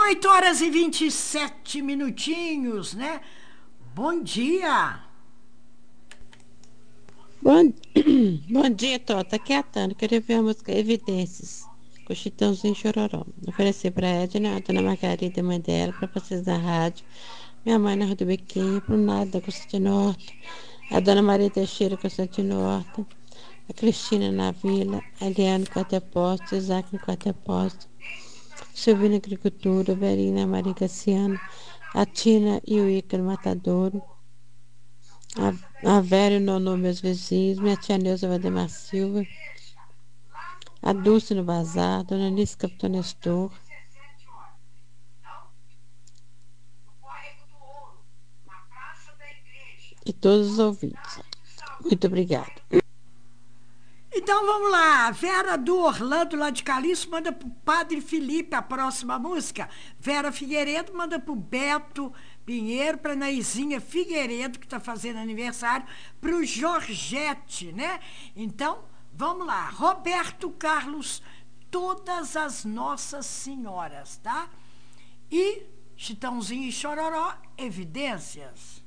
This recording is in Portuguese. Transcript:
8h27, né? Bom dia. Bom, bom dia, Tota. Aqui é a Tânia. Queria ver a música Evidências, com o Chitãozinho e Chororó. Oferecer pra Edna, a Dona Margarida, mãe dela, pra vocês da rádio. Minha mãe na Rua do Bequinho, pro Nada, Constantino Horta. A Dona Maria Teixeira, Constantino Horta. A Cristina na Vila. A Eliane no Quarto Posto. Isaac no Quarto Posto. Silvina Agricultura. Verina Maria Cassiano. A Tina e o Ícaro Matadouro. A Vera e o Nonô, meus vizinhos, minha tia Neuza Valdemar Silva, a Dulce no Bazar, Dona Alice Capitão Nestor e todos os ouvintes. Muito obrigada. Então vamos lá. Vera do Orlando, lá de Calixto, manda pro Padre Felipe a próxima música. Vera Figueiredo manda pro Beto Pinheiro, pra Naizinha Figueiredo, que está fazendo aniversário, pro Jorgette, né? Então, vamos lá. Roberto Carlos, Todas as Nossas Senhoras, tá? E Chitãozinho e Chororó, Evidências.